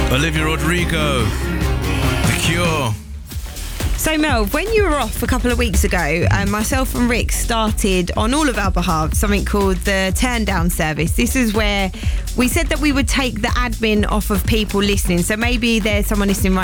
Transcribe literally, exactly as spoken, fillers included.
Olivia Rodrigo, The Cure. So Mel, when you were off a couple of weeks ago, um, myself and Rick started on all of our behalf something called the Turn Down Service. This is where we said that we would take the admin off of people listening. So maybe there's someone listening right